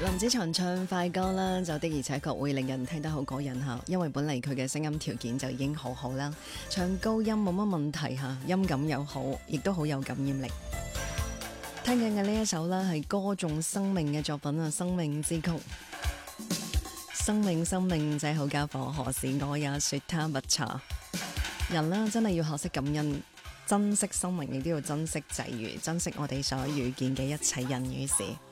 林子祥唱快歌啦，就的而且確會令人聽得好過癮嚇，因為本嚟佢嘅聲音條件就已經好好啦，唱高音冇乜問題嚇，音感又好，亦都好有感染力。聽緊嘅呢一首啦係歌頌生命嘅作品啊，生命之曲。生命這好家伙，何時我也說他不錯。人啦真係要學識感恩，珍惜生命，亦都要珍惜際遇，珍惜我哋所遇見嘅一切人與事。